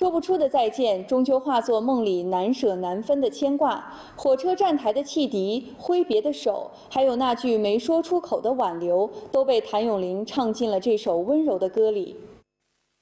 说不出的再见，终究化作梦里难舍难分的牵挂。火车站台的汽笛、挥别的手，还有那句没说出口的挽留，都被谭咏麟唱进了这首温柔的歌里。